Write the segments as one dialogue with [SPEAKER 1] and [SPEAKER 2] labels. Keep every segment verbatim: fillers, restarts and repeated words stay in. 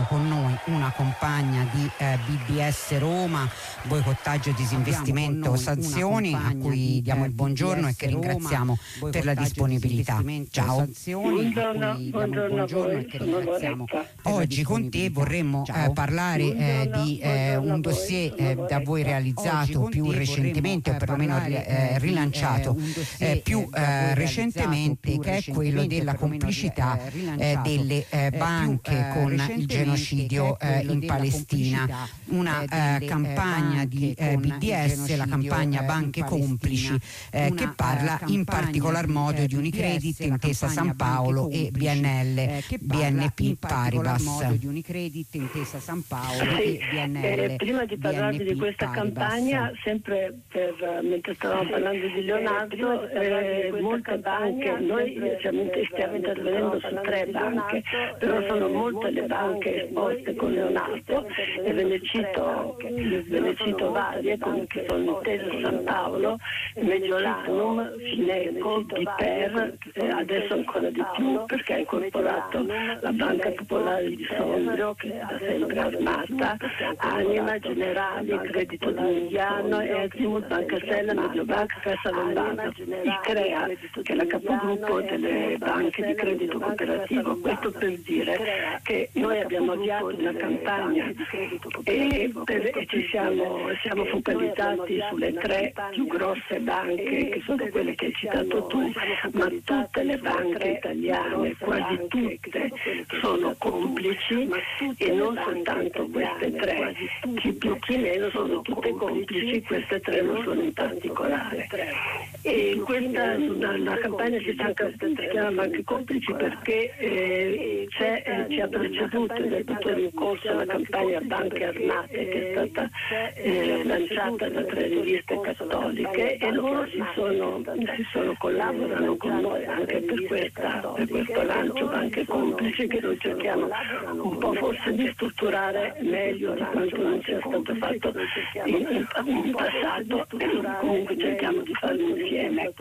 [SPEAKER 1] con noi una compagna di eh, B D S Roma, boicottaggio, disinvestimento, sanzioni, a cui diamo il buongiorno e che ringraziamo per la disponibilità. Ciao.
[SPEAKER 2] Buongiorno, buongiorno a voi, sono Loretta.
[SPEAKER 1] Oggi con te vorremmo eh, parlare eh, di eh, un dossier eh, da voi realizzato più recentemente, o perlomeno eh, rilanciato eh, più eh, recentemente, che è quello della complicità eh, delle eh, banche con il genocidio eh, in Palestina. Una eh, campagna di eh, B D S, la campagna Banche Complici, eh, che parla in particolar modo di Unicredit, Intesa San Paolo e B N L, B N P Paribas.
[SPEAKER 2] Di Unicredit, Intesa San Paolo sì, e B N L. Eh, prima di parlarvi di questa Paribas. campagna, sempre per, mentre stavamo parlando di Leonardo, eh, molte banche, noi stiamo, stiamo intervenendo su tre banche, però sono molte le banche esposte con Leonardo, e ve ne cito, ve ne cito varie, come che sono Intesa San Paolo, Mediolanum, Fineco, Biper, eh, adesso ancora di più perché ha incorporato la Banca Popolare di Sondrio, che da sempre armata, Anima, Generali, Credito di Milano, Ezimut, Banca Sella, Mediobanca, Cassa Lombarda, Icrea, che è la capogruppo delle banche di credito cooperativo. Questo per dire che noi abbiamo avviato una campagna e, per, e ci siamo, siamo focalizzati sulle tre più grosse banche, che sono quelle che hai citato tu, ma tutte le banche italiane, quasi tutte, sono complici, e non soltanto queste tre, chi più chi meno sono tutte complici, queste tre lo sono in particolare. E questa una, una campagna si chiama Banche Complici perché eh, c'è, eh, ci ha preceduto ed è tutto in corso la campagna Banche Armate, che è stata eh, lanciata da tre riviste cattoliche, e loro si sono, si sono collaborano con noi anche per, questa, per questo lancio Banche Complici, che noi cerchiamo un po' forse di strutturare meglio di quanto non sia stato fatto in, in, in passato, comunque cerchiamo di farlo insieme.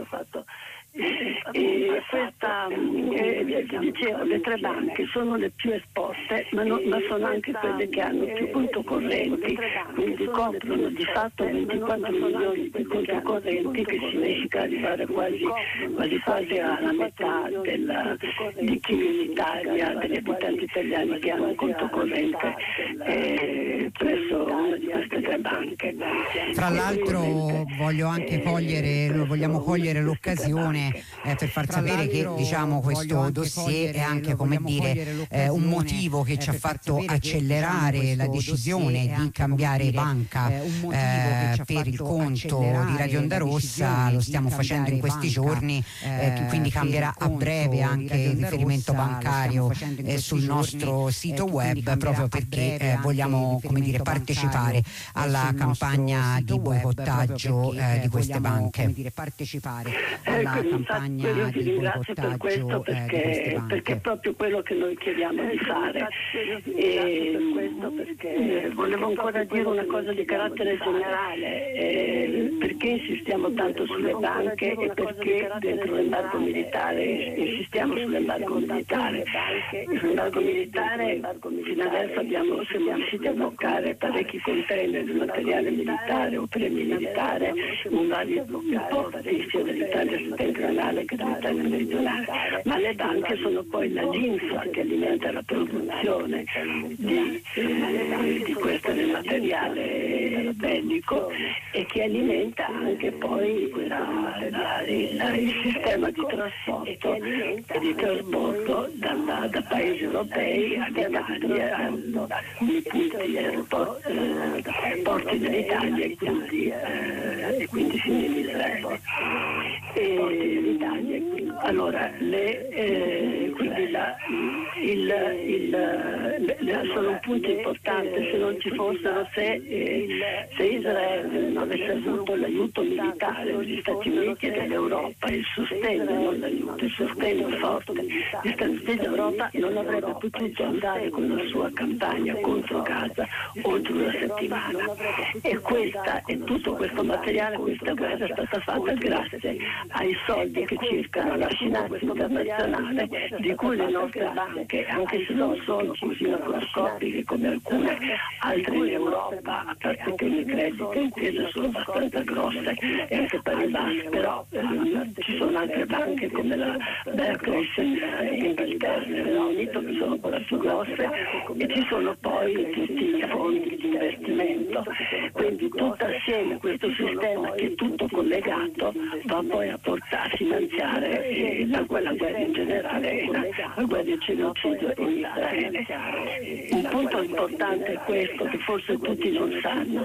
[SPEAKER 2] E questa, eh, dicevo, le tre banche sono le più esposte, ma, non, ma sono anche quelle che hanno più conto correnti, quindi coprono di fatto ventiquattro milioni di conto correnti, che significa arrivare quasi, quasi, quasi alla metà della, di chi in Italia, degli abitanti italiani che hanno un conto corrente eh, presso una di queste tre banche.
[SPEAKER 1] Tra l'altro voglio anche cogliere, vogliamo cogliere l'occasione Eh, per far sapere che diciamo questo dossier è anche, come dire, eh, un motivo che ci ha fatto accelerare la decisione di cambiare banca eh, per il conto di Radio Onda Rossa. Lo stiamo facendo in questi giorni, eh, quindi cambierà a breve anche il riferimento bancario eh, sul nostro sito web, proprio perché eh, vogliamo, come dire, partecipare alla campagna di boicottaggio eh, di queste banche.
[SPEAKER 2] Partecipare alla campagna io ti ringrazio per questo, perché, eh, perché è proprio quello che noi chiediamo di fare. E, questo perché, eh, volevo ancora dire una cosa di carattere generale, eh, perché insistiamo tanto sulle banche e perché dentro l'embargo militare insistiamo sull'embargo militare. L'embargo militare, fino adesso abbiamo, siamo riusciti a bloccare parecchi container di materiale militare o premilitare in vari porti sia dell'Italia settentrionale che dell'Italia meridionale, ma le banche sono poi la linfa che alimenta la produzione di, eh, di questo del materiale bellico, e che alimenta anche poi la, la, la, il sistema di trasporto e di trasporto da, da paesi europei all'Italia, a alcuni punti aeroport, eh, porti dell'Italia e quindi, eh, e quindi fino in Israele. E l'Italia, allora le, eh, quindi la, il, il, le, sono un punto importante. Se non ci fossero, se, eh, se Israele non avesse avuto l'aiuto militare degli Stati Uniti e dell'Europa, il sostegno, non l'aiuto, il sostegno forte degli Stati Uniti dell'Europa, non avrebbe potuto andare con la sua campagna contro Gaza oltre una settimana. E questa e tutto questo materiale, questa guerra è stata fatta grazie ai soldi che circolano alla finanza internazionale, di cui le nostre banche, anche se non sono così macroscopiche come alcune altre in Europa, a parte che le credito intese sono abbastanza grosse e anche Paribas, però ehm, ci sono altre banche come la Barclays in Inghilterra, nel Regno Unito, che sono ancora più grosse, e ci sono poi tutti i fondi di investimento. Quindi tutto assieme questo sistema, che è tutto collegato, va poi a portare a finanziare eh, la, la guerra in generale e la, la guerra di genocidio in Israele. Un punto importante è questo, che forse tutti non sanno.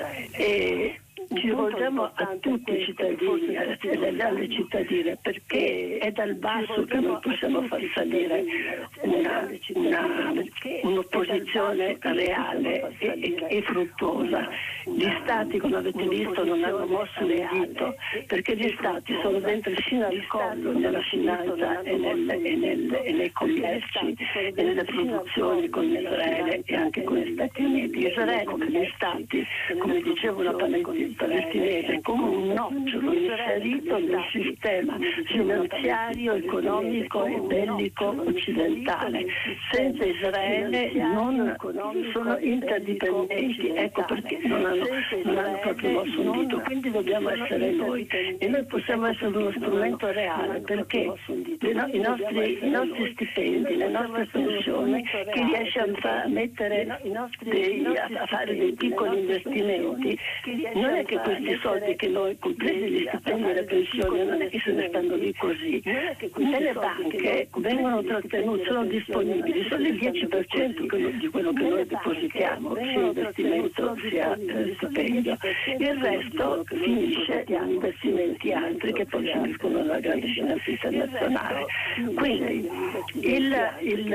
[SPEAKER 2] E ci rivolgiamo a tutti i cittadini, alle, alle cittadine, perché è dal basso che noi possiamo far salire una, una, un'opposizione reale e, e, e fruttuosa. Gli stati, come avete visto, non hanno mosso un dito, perché gli stati sono dentro fino al collo nella finanza e, nel, e, nel, e nei commerci e nelle produzioni con Israele e anche con gli Stati Uniti. Israele, come gli stati, come dicevo una palestinese, come un nocciolo inserito nel sistema finanziario, economico e bellico occidentale. Senza Israele non sono interdipendenti, ecco perché non hanno, non hanno proprio mosso un dito. Quindi dobbiamo essere noi, e noi possiamo essere uno strumento reale, perché no, i, nostri, i nostri stipendi, le nostre pensioni, chi riesce a, fa, a mettere dei, a fare dei piccoli investimenti, non è che questi soldi che noi, compresi gli stipendi e le pensioni, non è che se ne stanno lì così. Nelle banche vengono trattenuti, sono disponibili solo il dieci per cento di quello che noi depositiamo, sia investimento sia eh, stipendio. Il resto finisce in investimenti altri che poi finiscono nella grande finanza internazionale. Quindi il, il,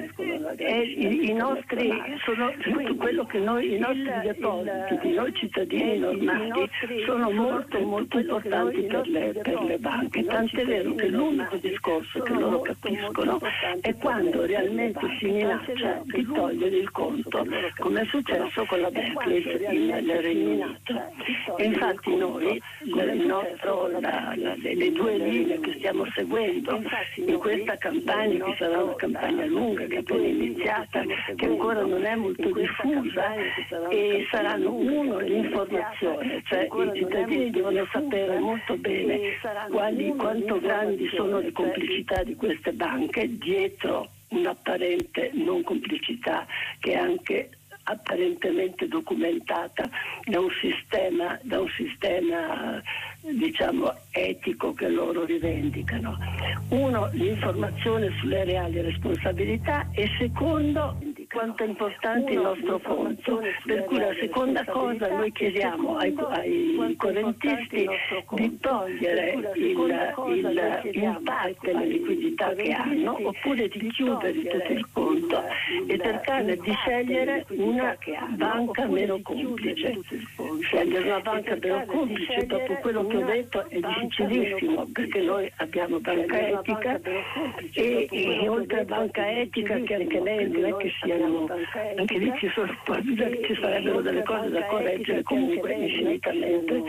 [SPEAKER 2] eh, i, i nostri sono tutto quello che noi, i nostri depositi di noi cittadini normali sono molto molto importanti per le, per le banche, tant'è vero che l'unico discorso che loro capiscono è quando realmente si minaccia di togliere il conto, come è successo con la Barclays nel Regno Unito. E infatti noi, il nostro, la, la, le due linee che stiamo seguendo in questa campagna, che sarà una campagna lunga, che è appena iniziata, che ancora non è molto diffusa, e saranno uno l'informazione, cioè i cittadini devono sapere molto bene quali, quanto grandi sono le complicità di queste banche dietro un'apparente non complicità che è anche apparentemente documentata da un sistema, da un sistema diciamo etico che loro rivendicano. Uno, l'informazione sulle reali responsabilità, e secondo, quanto è importante il nostro conto. Per cui la seconda cosa, noi chiediamo ai, ai correntisti di togliere il, il, in parte la liquidità che hanno, oppure di chiudere tutto il conto e cercare di scegliere una banca meno complice. Scegliere una banca meno complice, dopo quello che ho detto, è difficilissimo, perché noi abbiamo banca etica e, e oltre a banca etica, che anche lei non è che siano, anche lì ci, sono, ci sarebbero delle cose da correggere, comunque infinitamente,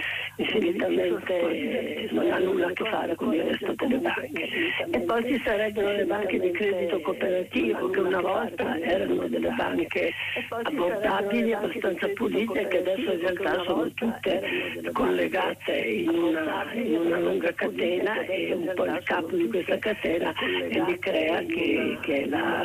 [SPEAKER 2] infinitamente non ha nulla a che fare con il resto delle banche. E poi ci sarebbero le banche di credito cooperativo, che una volta erano delle banche abbordabili, abbastanza pulite, che adesso in realtà sono tutte collegate in una, in una lunga catena, e un po' il capo di questa catena è di Crea, che, che è la,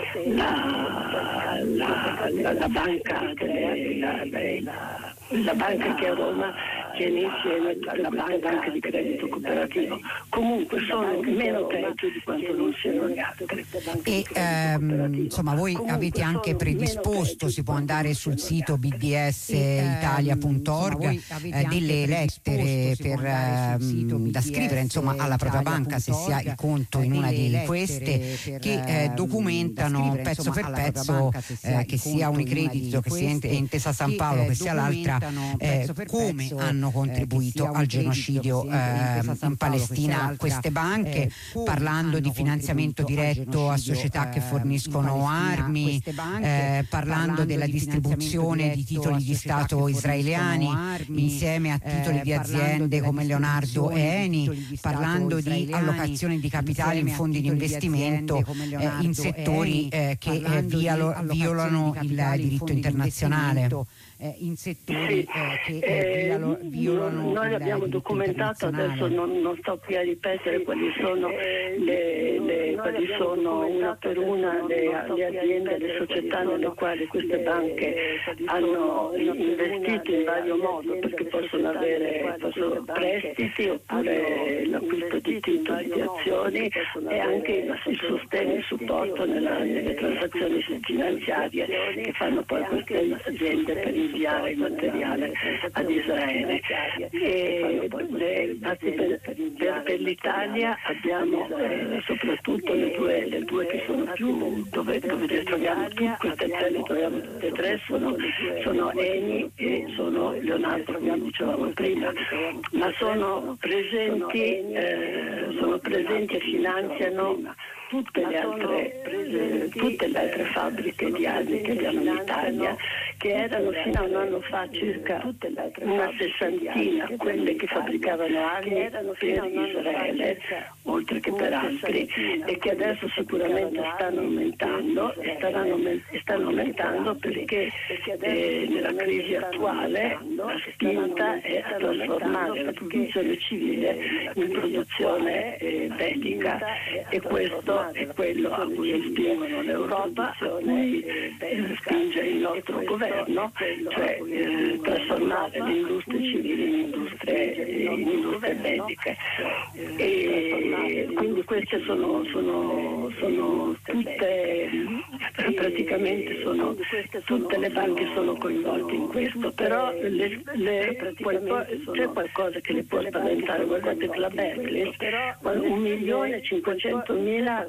[SPEAKER 2] la, la, la, la banca delle, la, la, la banca che a Roma tiene insieme la banca di credito cooperativo. Comunque sono meno peggio di quanto non siano le altre.
[SPEAKER 1] E ehm, insomma voi avete anche predisposto, si può andare sul sito b d s italia punto org, eh, delle lettere per, ehm, da scrivere insomma alla propria banca, se si ha il conto in una di queste, che eh, documentano pezzo per pezzo, eh, che sia Unicredit, che sia Intesa San Paolo, che sia l'altra, eh, come hanno hanno contribuito al genocidio eh, in Palestina. Queste banche, parlando di finanziamento diretto a società che forniscono armi, eh, parlando della distribuzione di titoli di Stato israeliani insieme a titoli di aziende come Leonardo e Eni, parlando di allocazione di capitali in fondi di investimento eh, in settori eh, che eh, violo, violano il diritto internazionale. Eh, in settori eh, che eh, violano, violano
[SPEAKER 2] noi abbiamo documentato, adesso non, non sto qui a ripetere quali sono le, le quali sono una per una le, le aziende, le società nelle quali queste banche hanno investito in vario modo, perché possono avere possono prestiti oppure l'acquisto di titoli di azioni e anche il, il sostegno e il supporto nella, nelle transazioni finanziarie che fanno poi queste aziende per inviare il materiale ad Israele. E le, per, per, per l'Italia abbiamo eh, soprattutto le due, le due che sono più dove, dove le troviamo tutte, queste tre le troviamo tutte e tre, sono, sono Eni e sono Leonardo, come dicevamo prima, ma sono presenti, eh, sono presenti e finanziano tutte le altre eh, tutte le altre fabbriche di armi che abbiamo in Italia, che erano fino a un anno fa circa una sessantina quelle che fabbricavano armi per Israele, oltre che per altri, e che adesso sicuramente stanno aumentando e stanno, e stanno aumentando perché eh, nella crisi attuale la spinta è a trasformare la produzione civile in produzione eh, bellica, e questo è quello a cui spingono l'Europa, a cui eh, spinge il nostro governo, cioè eh, trasformare le industrie civili in industrie, in industrie belliche. E quindi queste sono, sono, sono tutte, praticamente sono, tutte le banche sono coinvolte in questo, però le, le, qualco, c'è qualcosa che le può spaventare. Guardate che la Barclays, un milione e cinquecentomila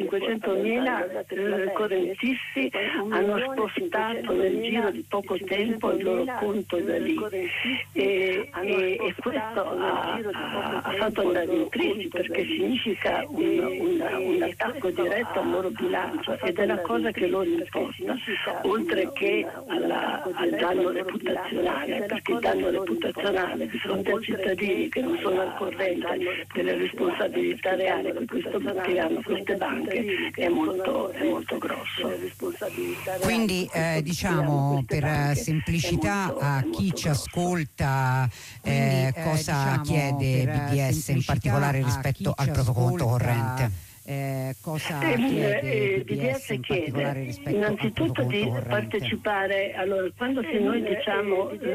[SPEAKER 2] eh, correntisti hanno spostato nel giro di poco tempo il loro conto da lì, e, e, e questo ha, ha, ha fatto andare in crisi, perché significa un, un, un attacco diretto al loro bilancio, ed è la cosa che loro impostano, oltre che alla, al danno reputazionale, perché il danno reputazionale di fronte ai cittadini che non sono al corrente delle responsabilità reali che, questo, che hanno queste banche è molto, è molto grosso.
[SPEAKER 1] Quindi eh, diciamo per semplicità a chi ci ascolta eh, cosa chiede B D S in particolare rispetto al proprio conto corrente? Eh, cosa chiede
[SPEAKER 2] eh, B D S chiede innanzitutto di partecipare. Allora, quando se noi diciamo